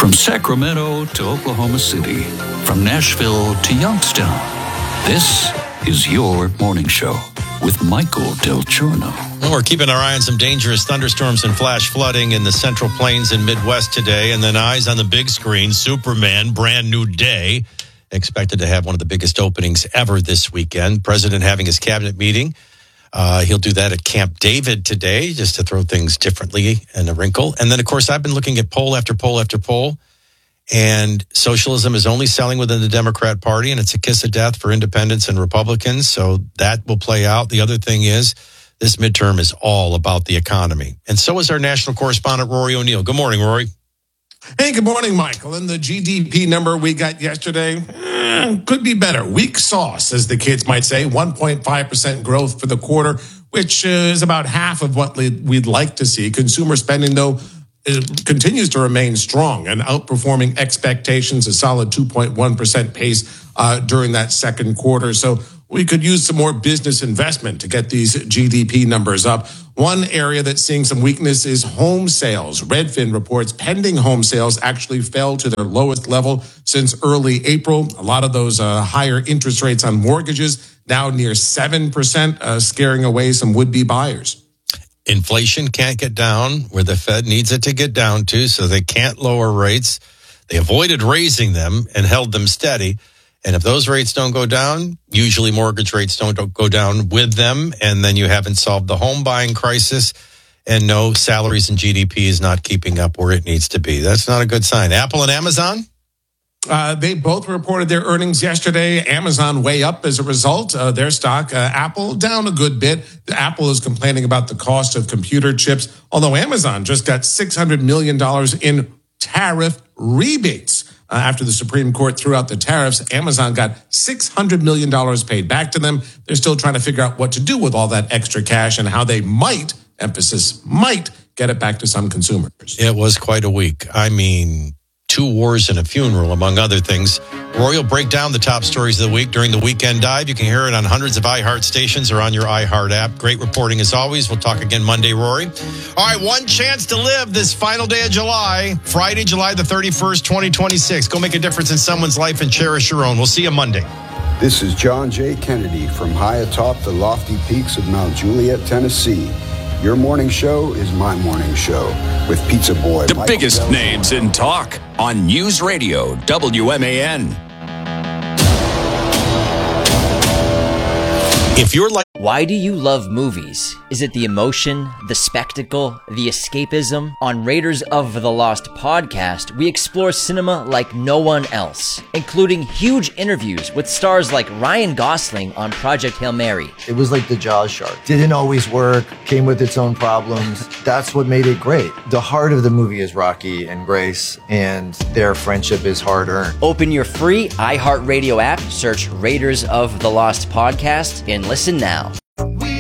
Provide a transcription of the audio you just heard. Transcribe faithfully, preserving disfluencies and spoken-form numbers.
From Sacramento to Oklahoma City, from Nashville to Youngstown, this is your morning show with Michael Del Giorno. Well, we're keeping our eye on some dangerous thunderstorms and flash flooding in the Central Plains and Midwest today. And then eyes on the big screen, Superman, brand new day. Expected to have one of the biggest openings ever this weekend. President having his cabinet meeting. Uh, he'll do that at Camp David today, just to throw things differently and a wrinkle. And then, of course, I've been looking at poll after poll after poll. And socialism is only selling within the Democrat Party, and it's a kiss of death for independents and Republicans. So that will play out. The other thing is, this midterm is all about the economy. And so is our national correspondent, Rory O'Neill. Good morning, Rory. Hey, good morning, Michael. And the G D P number we got yesterday eh, could be better. Weak sauce, as the kids might say. one point five percent growth for the quarter, which is about half of what we'd like to see. Consumer spending, though, it continues to remain strong and outperforming expectations, a solid two point one percent pace uh, during that second quarter. So we could use some more business investment to get these G D P numbers up. One area that's seeing some weakness is home sales. Redfin reports pending home sales actually fell to their lowest level since early April. A lot of those uh, higher interest rates on mortgages, now near seven percent, uh, scaring away some would-be buyers. Inflation can't get down where the Fed needs it to get down to, so they can't lower rates. They avoided raising them and held them steady. And if those rates don't go down, usually mortgage rates don't go down with them. And then you haven't solved the home buying crisis. And no, salaries and G D P is not keeping up where it needs to be. That's not a good sign. Apple and Amazon? Uh, they both reported their earnings yesterday. Amazon way up as a result. Uh, their stock, uh, Apple, down a good bit. Apple is complaining about the cost of computer chips, although Amazon just got six hundred million dollars in tariff rebates. Uh, after the Supreme Court threw out the tariffs, Amazon got six hundred million dollars paid back to them. They're still trying to figure out what to do with all that extra cash and how they might, emphasis, might get it back to some consumers. It was quite a week. I mean, two wars and a funeral, among other things. Rory will break down the top stories of the week during the Weekend Dive. You can hear it on hundreds of iHeart stations or on your iHeart app. Great reporting as always. We'll talk again Monday, Rory. All right, one chance to live this final day of July, Friday, July the thirty-first, twenty twenty-six. Go make a difference in someone's life and cherish your own. We'll see you Monday. This is John J. Kennedy from high atop the lofty peaks of Mount Juliet, Tennessee. Your morning show is my morning show with Pizza Boy. The Michael biggest Del- names in talk on News Radio W M A N. If you're like, why do you love movies? Is it the emotion, the spectacle, the escapism? On Raiders of the Lost podcast, we explore cinema like no one else, including huge interviews with stars like Ryan Gosling on Project Hail Mary. It was like the Jaws shark. Didn't always work, came with its own problems. That's what made it great. The heart of the movie is Rocky and Grace, and their friendship is hard-earned. Open your free iHeartRadio app, search Raiders of the Lost podcast, and listen now.